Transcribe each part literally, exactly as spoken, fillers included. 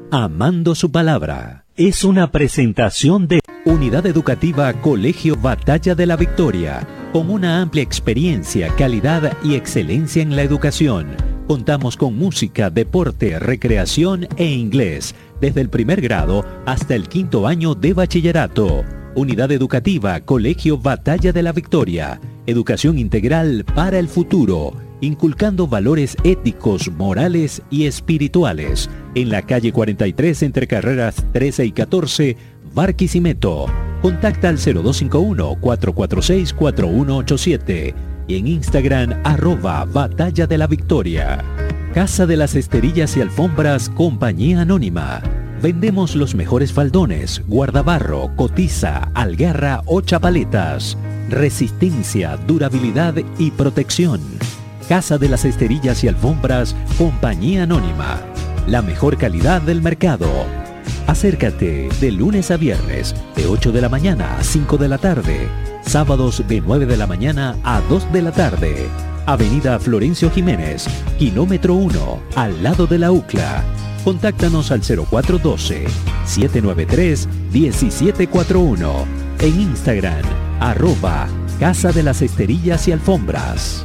Amando su palabra. Es una presentación de Unidad Educativa Colegio Batalla de la Victoria, con una amplia experiencia, calidad y excelencia en la educación. Contamos con música, deporte, recreación e inglés, desde el primer grado hasta el quinto año de bachillerato. Unidad Educativa Colegio Batalla de la Victoria. Educación integral para el futuro, inculcando valores éticos, morales y espirituales. En la calle cuarenta y tres, entre carreras trece y catorce, Barquisimeto. Contacta al cero dos cinco uno, cuatro cuatro seis, cuatro uno ocho siete y en Instagram arroba Batalla de la Victoria. Casa de las Esterillas y Alfombras, Compañía Anónima. Vendemos los mejores faldones, guardabarro, cotiza, algarra o chapaletas. Resistencia, durabilidad y protección. Casa de las Esterillas y Alfombras, Compañía Anónima. La mejor calidad del mercado. Acércate de lunes a viernes, de ocho de la mañana a cinco de la tarde. Sábados de nueve de la mañana a dos de la tarde. Avenida Florencio Jiménez, kilómetro uno, al lado de la U C L A. Contáctanos al cero cuatro uno dos, siete nueve tres, uno siete cuatro uno. En Instagram, arroba Casa de las Esterillas y Alfombras.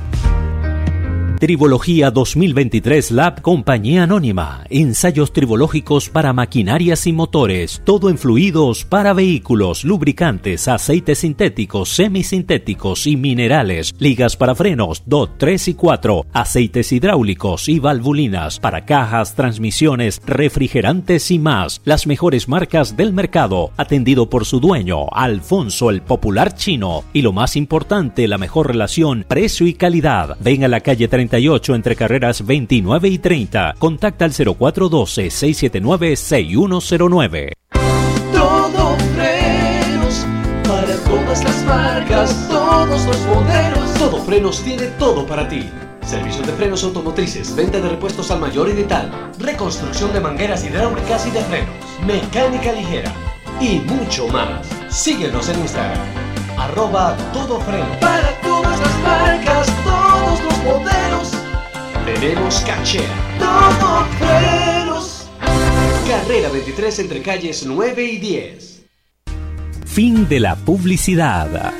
Tribología dos mil veintitrés Lab Compañía Anónima. Ensayos tribológicos para maquinarias y motores. Todo en fluidos para vehículos, lubricantes, aceites sintéticos, semisintéticos y minerales. Ligas para frenos dos, tres y cuatro. Aceites hidráulicos y valvulinas para cajas, transmisiones, refrigerantes y más. Las mejores marcas del mercado. Atendido por su dueño, Alfonso el Popular Chino. Y lo más importante, la mejor relación precio y calidad. Ven a la calle treinta y ocho, entre carreras veintinueve y treinta. Contacta al cero cuatro uno dos, seis siete nueve, seis uno cero nueve. Todo frenos para todas las marcas, todos los modelos. Todo Frenos tiene todo para ti. Servicios de frenos automotrices, venta de repuestos al mayor y de tal, reconstrucción de mangueras hidráulicas y de frenos, mecánica ligera y mucho más. Síguenos en Instagram, arroba Todo Freno. Para todas las marcas, todos los modelos, tenemos caché. Todo Frenos. Carrera veintitrés, entre calles nueve y diez. Fin de la publicidad.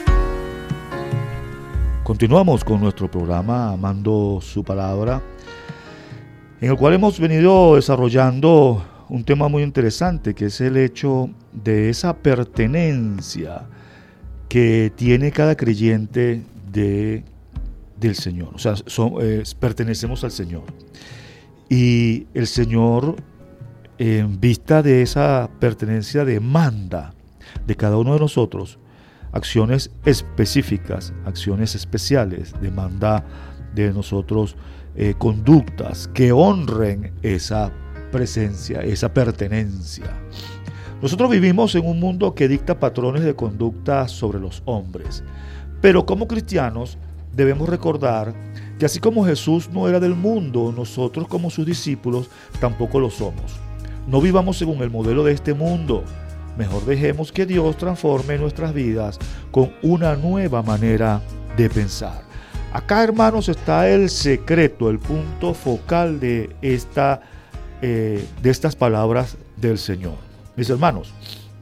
Continuamos con nuestro programa Amando su Palabra, en el cual hemos venido desarrollando un tema muy interesante, que es el hecho de esa pertenencia que tiene cada creyente de, del Señor. O sea, son, eh, pertenecemos al Señor. Y el Señor, en vista de esa pertenencia, demanda de cada uno de nosotros acciones específicas, acciones especiales, demanda de nosotros eh, conductas que honren esa presencia, esa pertenencia. Nosotros vivimos en un mundo que dicta patrones de conducta sobre los hombres, pero como cristianos debemos recordar que así como Jesús no era del mundo, nosotros como sus discípulos tampoco lo somos. No vivamos según el modelo de este mundo. Mejor dejemos que Dios transforme nuestras vidas con una nueva manera de pensar. Acá, hermanos, está el secreto, el punto focal de, esta, eh, de estas palabras del Señor. Mis hermanos,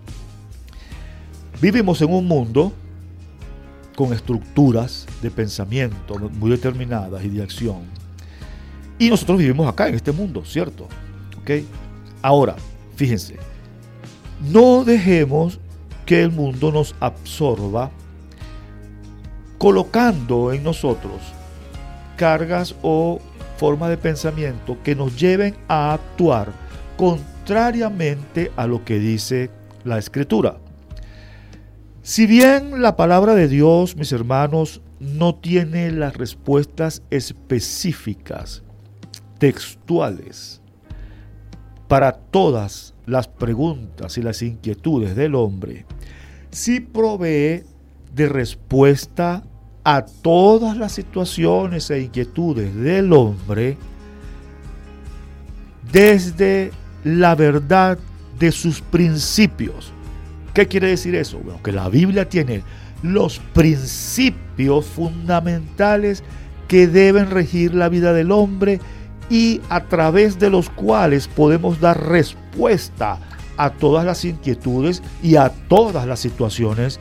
vivimos en un mundo con estructuras de pensamiento muy determinadas y de acción. Y nosotros vivimos acá en este mundo, ¿cierto? ¿Okay? Ahora, fíjense. No dejemos que el mundo nos absorba colocando en nosotros cargas o formas de pensamiento que nos lleven a actuar contrariamente a lo que dice la Escritura. Si bien la palabra de Dios, mis hermanos, no tiene las respuestas específicas, textuales, para todas las preguntas y las inquietudes del hombre, sí provee de respuesta a todas las situaciones e inquietudes del hombre desde la verdad de sus principios. ¿Qué quiere decir eso? Bueno, que la Biblia tiene los principios fundamentales que deben regir la vida del hombre y a través de los cuales podemos dar respuesta a todas las inquietudes y a todas las situaciones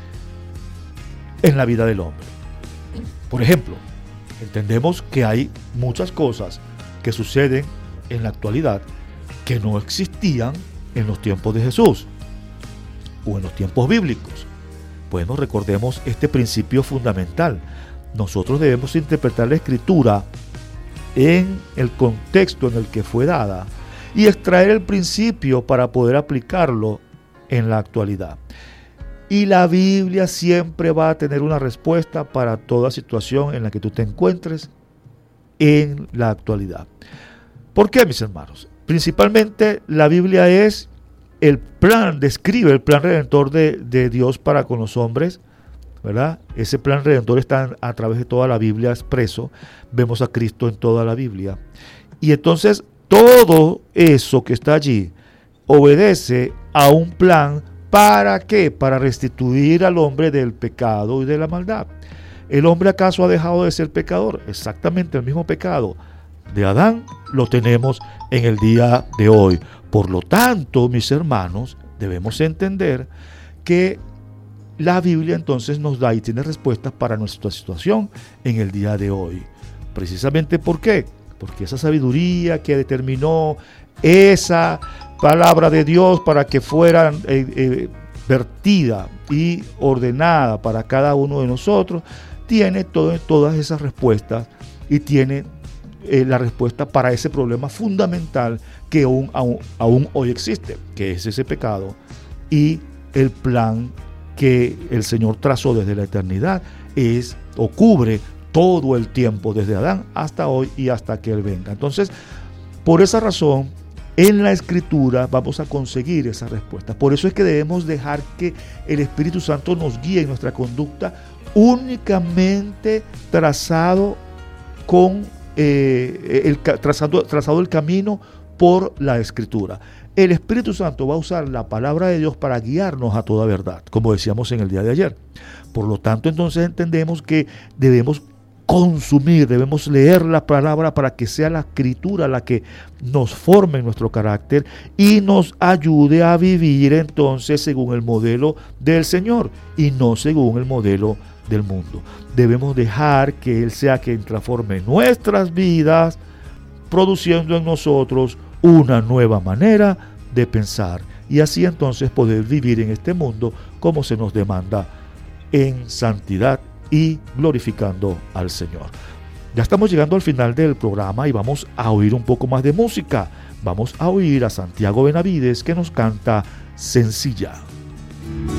en la vida del hombre. Por ejemplo, entendemos que hay muchas cosas que suceden en la actualidad que no existían en los tiempos de Jesús o en los tiempos bíblicos. Bueno, recordemos este principio fundamental. Nosotros debemos interpretar la Escritura en el contexto en el que fue dada y extraer el principio para poder aplicarlo en la actualidad. Y la Biblia siempre va a tener una respuesta para toda situación en la que tú te encuentres en la actualidad. ¿Por qué, mis hermanos? Principalmente la Biblia es el plan, describe el plan redentor de, de Dios para con los hombres, ¿verdad? Ese plan redentor está a través de toda la Biblia expreso. Vemos a Cristo en toda la Biblia. Y entonces todo eso que está allí obedece a un plan. ¿Para qué? Para restituir al hombre del pecado y de la maldad. ¿El hombre acaso ha dejado de ser pecador? Exactamente el mismo pecado de Adán lo tenemos en el día de hoy. Por lo tanto, mis hermanos, debemos entender que la Biblia entonces nos da y tiene respuestas para nuestra situación en el día de hoy. Precisamente ¿por qué? Porque esa sabiduría que determinó esa palabra de Dios para que fuera eh, eh, vertida y ordenada para cada uno de nosotros, tiene todo, todas esas respuestas y tiene eh, la respuesta para ese problema fundamental que aún, aún, aún hoy existe, que es ese pecado, y el plan que el Señor trazó desde la eternidad es o cubre todo el tiempo desde Adán hasta hoy y hasta que Él venga. Entonces, por esa razón, en la Escritura vamos a conseguir esa respuesta. Por eso es que debemos dejar que el Espíritu Santo nos guíe en nuestra conducta únicamente trazado con eh, el trazado, trazado el camino por la Escritura. El Espíritu Santo va a usar la palabra de Dios para guiarnos a toda verdad, como decíamos en el día de ayer. Por lo tanto, entonces entendemos que debemos consumir, debemos leer la palabra para que sea la Escritura la que nos forme nuestro carácter y nos ayude a vivir entonces según el modelo del Señor y no según el modelo del mundo. Debemos dejar que Él sea quien transforme nuestras vidas, produciendo en nosotros una nueva manera de pensar y así entonces poder vivir en este mundo como se nos demanda en santidad y glorificando al Señor. Ya estamos llegando al final del programa y vamos a oír un poco más de música. Vamos a oír a Santiago Benavides que nos canta Sencilla.